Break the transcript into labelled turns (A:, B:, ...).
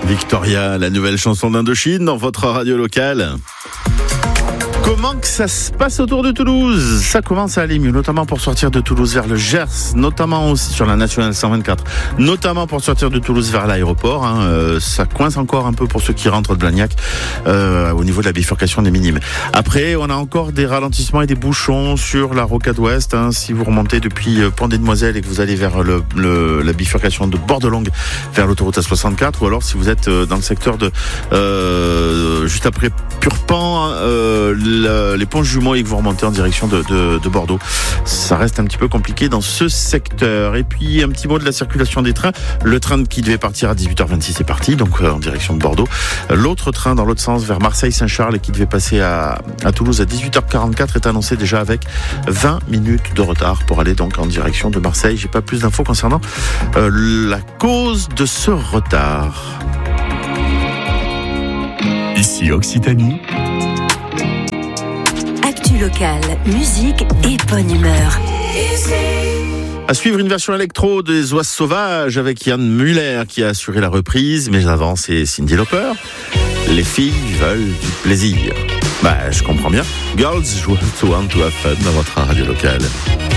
A: Victoria, la nouvelle chanson d'Indochine dans votre radio locale. Comment que ça se passe autour de Toulouse? Ça commence à aller mieux, notamment pour sortir de Toulouse vers le Gers, notamment aussi sur la nationale 124, notamment pour sortir de Toulouse vers l'aéroport. Ça coince encore un peu pour ceux qui rentrent de Blagnac au niveau de la bifurcation des Minimes. Après, on a encore des ralentissements et des bouchons sur la rocade ouest. Si vous remontez depuis Pont-des-Demoiselles et que vous allez vers la bifurcation de Bordelongue vers l'autoroute A64, ou alors si vous êtes dans le secteur de juste après Purpan, les ponts jumeaux et que vous remontez en direction de Bordeaux. Ça reste un petit peu compliqué dans ce secteur. Et puis un petit mot de la circulation des trains. Le train qui devait partir à 18h26 est parti, donc en direction de Bordeaux. L'autre train dans l'autre sens vers Marseille-Saint-Charles et qui devait passer à Toulouse à 18h44 est annoncé déjà avec 20 minutes de retard pour aller donc en direction de Marseille. J'ai pas plus d'infos concernant la cause de ce retard.
B: Ici Occitanie.
C: Actu local, musique et bonne humeur.
A: À suivre une version électro des Oies Sauvages avec Yann Muller qui a assuré la reprise, mais avant c'est Cyndi Lauper. Les filles veulent du plaisir. Je comprends bien. Girls want to have fun dans votre radio locale.